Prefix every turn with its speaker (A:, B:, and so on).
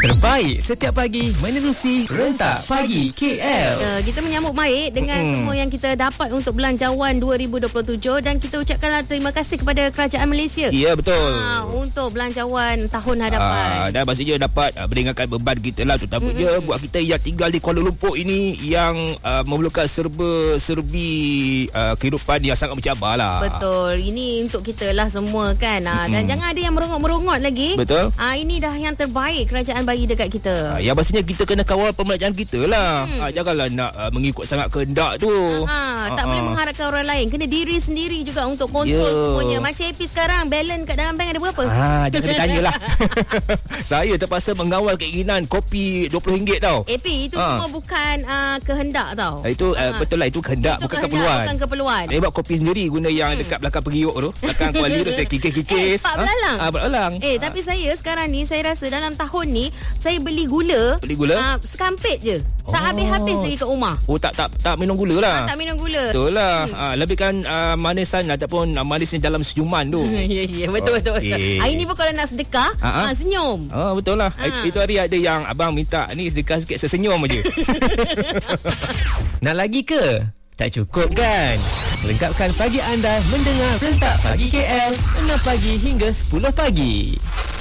A: Terbaik setiap pagi menerusi Rentak Pagi KL.
B: Kita menyambut baik dengan semua yang kita dapat untuk Belanjawan 2027 dan kita ucapkanlah terima kasih kepada Kerajaan Malaysia.
A: Ya, betul.
B: Untuk Belanjawan tahun hadapan.
A: Dan pastinya dapat meringankan beban kita lah, terutamanya buat kita yang tinggal di Kuala Lumpur ini yang memerlukan serba-serbi kehidupan yang sangat mencabar lah.
B: Betul. Ini untuk kita lah semua kan. Dan jangan ada yang merungut-merungut lagi.
A: Betul.
B: Ini dah yang terbaik kerajaan bagi dekat kita.
A: Yang pastinya kita kena kawal pembelanjaan kita lah. Janganlah nak mengikut sangat kehendak tu.
B: Tak boleh mengharapkan orang lain. Kena diri sendiri juga untuk kontrol semuanya. Macam AP sekarang, balance kat dalam bank ada berapa?
A: Jangan ditanya lah. Saya terpaksa mengawal keinginan kopi RM20 tau.
B: AP itu semua bukan kehendak tau.
A: Itu betul lah, itu kehendak,
B: itu
A: bukan
B: kehendak,
A: keperluan.
B: Bukan keperluan.
A: Saya buat kopi sendiri guna yang dekat belakang periuk tu. Belakang kuali tu saya kikis-kikis.
B: Pak Belalang.
A: Belalang.
B: Tapi saya sekarang ni, saya rasa dalam tahun ni saya beli gula. Sekampit je. Tak habis-habis lagi kat rumah.
A: Tak minum gula lah.
B: Tak minum gula.
A: Betul lah. Lebihkan manisan ataupun manisnya dalam senyuman tu.
B: Ya, betul. Hari ni pun kalau nak sedekah, senyum.
A: Betul lah. Itu hari ada yang abang minta ni sedekah sikit, saya senyum aje.
C: Nak lagi ke? Tak cukup kan? Lengkapkan pagi anda mendengar Rentak Pagi KL 6 pagi hingga 10 pagi.